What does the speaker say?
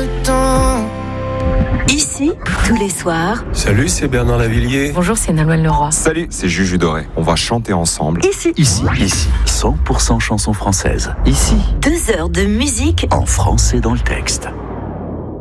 le temps. Ici, tous les soirs. Salut, c'est Bernard Lavillier. Bonjour, c'est Nolwenn Leroy. Salut, c'est Juju Doré. On va chanter ensemble. Ici. 100% chansons françaises. Ici. 2 heures de musique en français dans le texte.